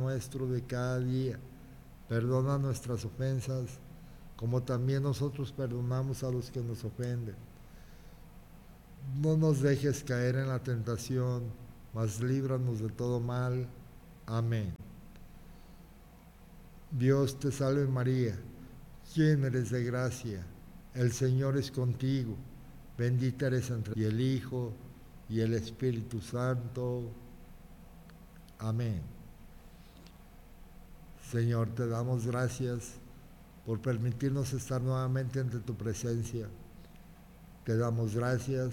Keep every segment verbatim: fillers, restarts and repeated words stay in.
nuestro de cada día. Perdona nuestras ofensas, como también nosotros perdonamos a los que nos ofenden. No nos dejes caer en la tentación, mas líbranos de todo mal. Amén. Dios te salve María, llena eres de gracia, el Señor es contigo, bendita eres entre y el Hijo y el Espíritu Santo. Amén. Señor, te damos gracias por permitirnos estar nuevamente ante tu presencia. Te damos gracias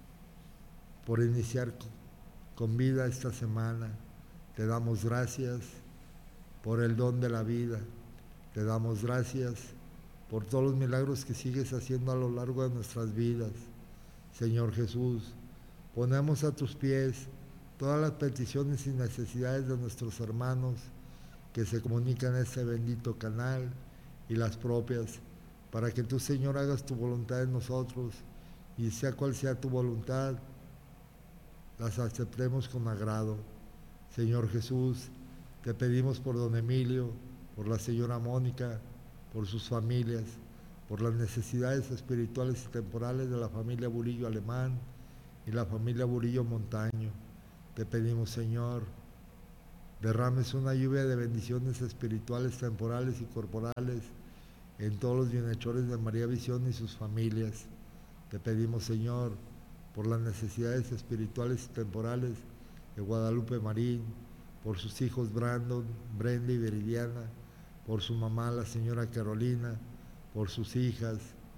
por iniciar con vida esta semana. Te damos gracias por el don de la vida. Te damos gracias por todos los milagros que sigues haciendo a lo largo de nuestras vidas. Señor Jesús, ponemos a tus pies todas las peticiones y necesidades de nuestros hermanos que se comunican en este bendito canal y las propias, para que tú, Señor, hagas tu voluntad en nosotros y sea cual sea tu voluntad, las aceptemos con agrado. Señor Jesús, te pedimos por don Emilio, por la señora Mónica, por sus familias, por las necesidades espirituales y temporales de la familia Burillo Alemán y la familia Burillo Montaño. Te pedimos, Señor, derrames una lluvia de bendiciones espirituales, temporales y corporales en todos los bienhechores de María Visión y sus familias. Te pedimos, Señor, por las necesidades espirituales y temporales de Guadalupe Marín, por sus hijos Brandon, Brenda y Viridiana, por su mamá, la señora Carolina, por sus hijas,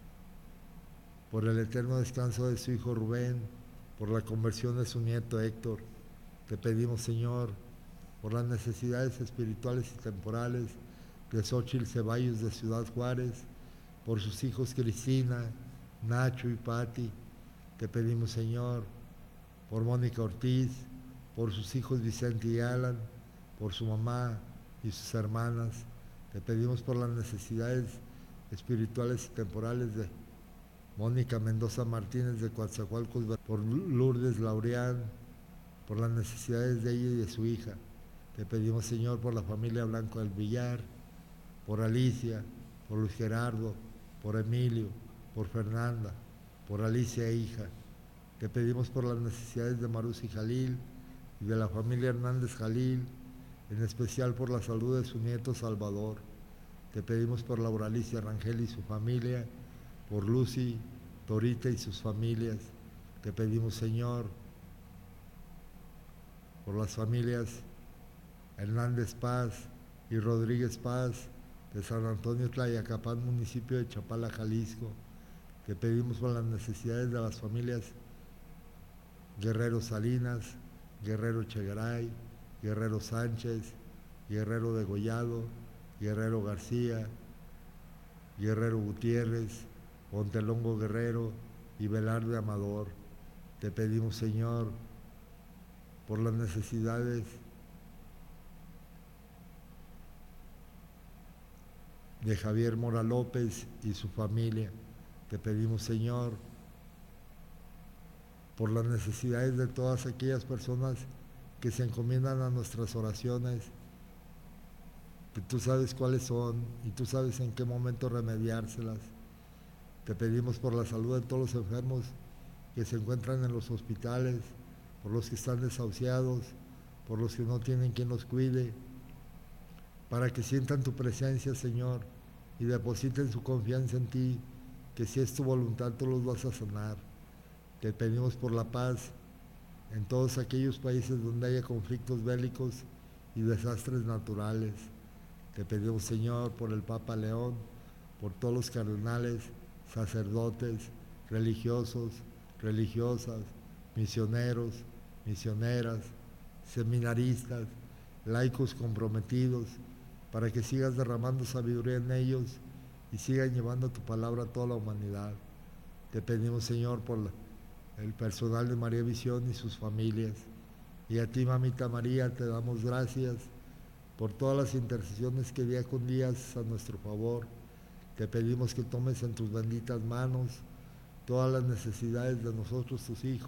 por el eterno descanso de su hijo Rubén, por la conversión de su nieto Héctor. Te pedimos, Señor, por las necesidades espirituales y temporales de Xóchitl Ceballos de Ciudad Juárez, por sus hijos Cristina, Nacho y Patti. Te pedimos, Señor, por Mónica Ortiz, por sus hijos Vicente y Alan, por su mamá y sus hermanas. Te pedimos por las necesidades espirituales y temporales de Mónica Mendoza Martínez de Coatzacoalcos, por Lourdes Laureán, por las necesidades de ella y de su hija. Te pedimos, Señor, por la familia Blanco del Villar, por Alicia, por Luis Gerardo, por Emilio, por Fernanda, por Alicia hija. Te pedimos por las necesidades de Marus y Jalil y de la familia Hernández Jalil, en especial por la salud de su nieto Salvador. Te pedimos por Laura Alicia Rangel y su familia, por Lucy, Torita y sus familias. Te pedimos, Señor, por las familias Hernández Paz y Rodríguez Paz de San Antonio Tlayacapán, municipio de Chapala, Jalisco. Te pedimos por las necesidades de las familias Guerrero Salinas, Guerrero Chegaray, Guerrero Sánchez, Guerrero Degollado, Guerrero García, Guerrero Gutiérrez, Montelongo Guerrero y Velarde Amador. Te pedimos, Señor, por las necesidades de Javier Mora López y su familia. Te pedimos, Señor, por las necesidades de todas aquellas personas que se encomiendan a nuestras oraciones, que tú sabes cuáles son y tú sabes en qué momento remediárselas. Te pedimos por la salud de todos los enfermos que se encuentran en los hospitales, por los que están desahuciados, por los que no tienen quien los cuide, para que sientan tu presencia, Señor, y depositen su confianza en ti, que si es tu voluntad tú los vas a sanar. Te pedimos por la paz en todos aquellos países donde haya conflictos bélicos y desastres naturales. Te pedimos, Señor, por el Papa León, por todos los cardenales, sacerdotes, religiosos, religiosas, misioneros, misioneras, seminaristas, laicos comprometidos, para que sigas derramando sabiduría en ellos y sigan llevando tu palabra a toda la humanidad. Te pedimos, Señor, por la, el personal de María Visión y sus familias. Y a ti, Mamita María, te damos gracias por todas las intercesiones que día con día haces a nuestro favor. Te pedimos que tomes en tus benditas manos todas las necesidades de nosotros, tus hijos,